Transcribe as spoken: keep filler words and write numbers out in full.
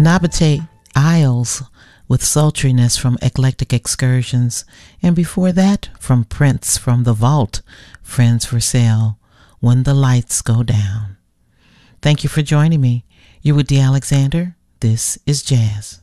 Nabate Isles with Sultriness from Eclectic Excursions, and before that from Prince from the Vault, Friends for Sale, When the Lights Go Down. Thank you for joining me. You're with D. Alexander. This is Jazz.